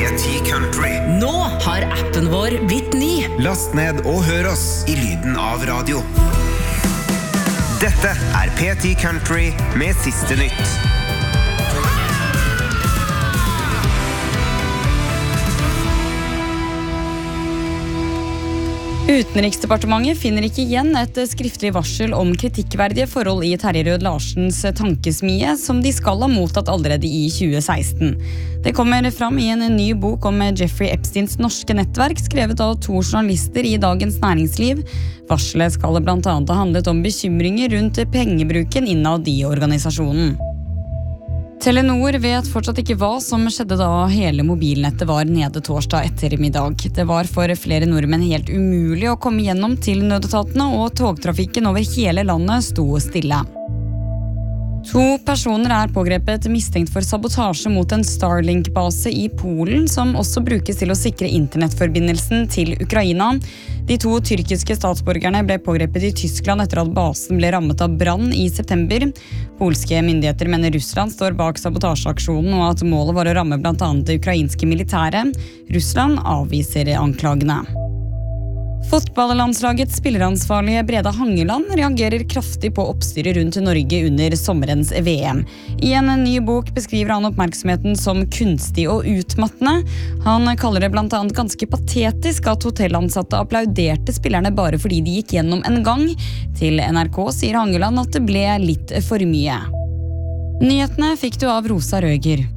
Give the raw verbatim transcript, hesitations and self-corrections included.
ti Country. Nå har appen vår blitt ny. Last ned og hør oss i lyden av radio. Dette er P ti Country med siste nytt. Utenriksdepartementet finner ikke igjen et skriftlig varsel om kritikkverdige forhold i Terje Rød Larsens tankesmie, som de skal ha mottatt allerede i tjue seksten. Det kommer fram i en ny bok om Jeffrey Epsteins norske nettverk, skrevet av to journalister i Dagens Næringsliv. Varselet skal blant annet ha handlet om bekymringer rundt pengebruken innad i organisasjonen. Telenor vet fortsatt ikke hva som skjedde da hele mobilnettet var nede torsdag ettermiddag. Det var for flere nordmenn helt umulig å komme gjennom til nødetatene, og togtrafikken over hele landet sto stille. To personer er pågrepet mistenkt for sabotasje mot en Starlink-base i Polen, som også brukes til å sikre internettforbindelsen til Ukraina. De to tyrkiske statsborgerne ble pågrepet i Tyskland etter at basen ble rammet av brann i september. Polske myndigheter mener Russland står bak sabotasjeaksjonen, og at målet var å ramme blant annet det ukrainske militæret. Russland avviser anklagene. Fotballlandslagets spilleransvarlige Breda Hangeland reagerer kraftig på oppstyret rundt Norge under sommerens V M. I en ny bok beskriver han oppmerksomheten som kunstig og utmattende. Han kaller det blant annet ganske patetisk at hotellansatte applauderte spillerne bare fordi de gikk gjennom en gang. Til N R K sier Hangeland at det ble litt for mye. Nyhetene fikk du av Rosa Røger.